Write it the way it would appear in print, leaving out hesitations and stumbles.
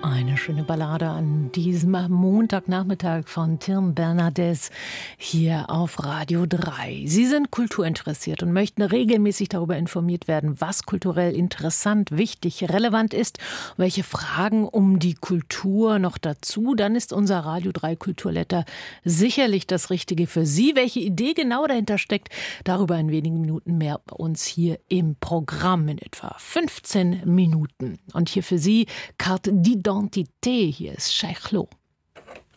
Eine schöne Ballade an diesem Montagnachmittag von Tim Bernardes hier auf Radio 3. Sie sind kulturinteressiert und möchten regelmäßig darüber informiert werden, was kulturell interessant, wichtig, relevant ist, welche Fragen um die Kultur noch dazu. Dann ist unser Radio 3 Kulturletter sicherlich das Richtige für Sie. Welche Idee genau dahinter steckt, darüber in wenigen Minuten mehr bei uns hier im Programm in etwa 15 Minuten. Und hier für Sie Carte d'identité, hier ist Scheich Lo.